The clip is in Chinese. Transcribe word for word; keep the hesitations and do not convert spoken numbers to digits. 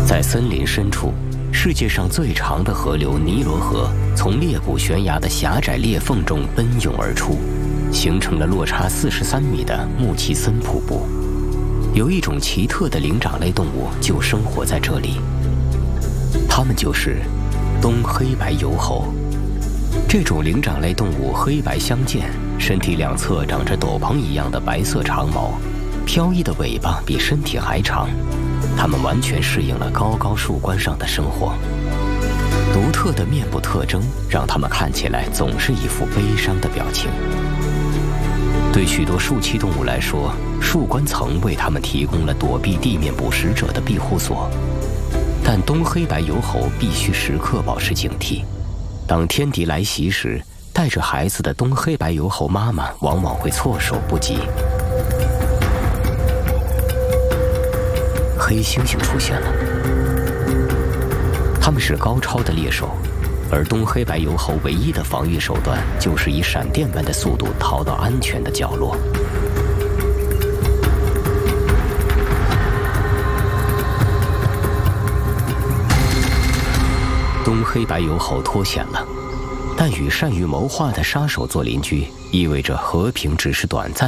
在森林深处，世界上最长的河流尼罗河从裂谷悬崖的狭窄裂缝中奔涌而出，形成了落差四十三米的穆奇森瀑布。有一种奇特的灵长类动物就生活在这里，它们就是东黑白疣猴。这种灵长类动物黑白相间，身体两侧长着斗篷一样的白色长毛，飘逸的尾巴比身体还长。它们完全适应了高高树冠上的生活。独特的面部特征让它们看起来总是一副悲伤的表情。对许多树栖动物来说，树冠层为它们提供了躲避地面捕食者的庇护所。但东黑白疣猴必须时刻保持警惕。当天敌来袭时，带着孩子的东黑白疣猴妈妈往往会措手不及。黑猩猩出现了，它们是高超的猎手，而东黑白疣猴唯一的防御手段就是以闪电般的速度逃到安全的角落。东黑白疣猴脱险了，但与善于谋划的杀手做邻居，意味着和平只是短暂